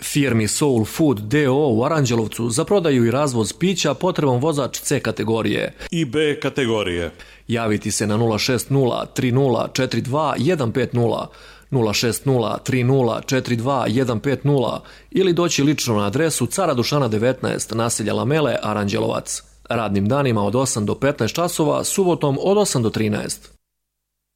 Firmi Soul Food D.O. u Aranđelovcu za prodaju i razvoz pića potreban vozač C kategorije i B kategorije. Javiti se na 060 3042 150, 060 3042 150 ili doći lično na adresu Cara Dušana 19, naselja Lamele, Aranđelovac. Radnim danima od 8 do 15 časova, subotom od 8 do 13.